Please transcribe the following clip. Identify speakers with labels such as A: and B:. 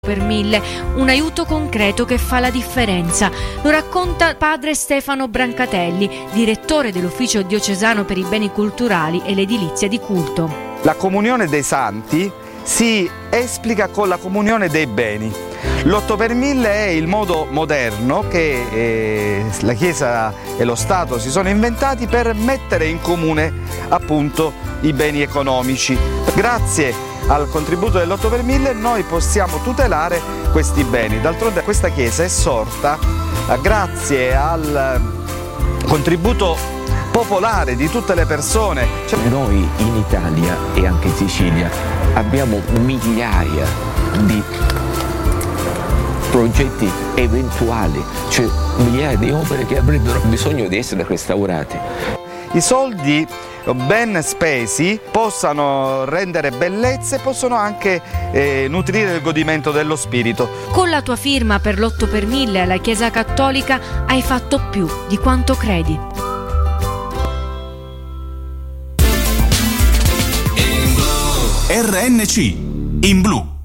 A: per 1000, un aiuto concreto che fa la differenza. Lo racconta padre Stefano Brancatelli, direttore dell'Ufficio Diocesano per i Beni Culturali e l'Edilizia di Culto.
B: La comunione dei santi si esplica con la comunione dei beni. L'8 per 1000 è il modo moderno che la Chiesa e lo Stato si sono inventati per mettere in comune appunto i beni economici. Grazie al contributo dell'8 per 1000 noi possiamo tutelare questi beni. D'altronde questa Chiesa è sorta grazie al contributo popolare di tutte le persone.
C: Noi in Italia e anche in Sicilia abbiamo migliaia di progetti eventuali, cioè migliaia di opere che avrebbero bisogno di essere restaurate.
B: I soldi ben spesi possano rendere bellezze e possono anche nutrire il godimento dello spirito.
A: Con la tua firma per l'8 per 1000 alla Chiesa Cattolica hai fatto più di quanto credi.
D: RNC in blu.